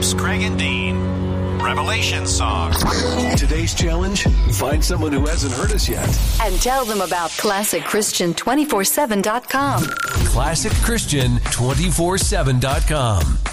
Camps, Craig and Dean. Revelation Song. Today's challenge, find someone who hasn't heard us yet. And tell them about ClassicChristian247.com. ClassicChristian247.com.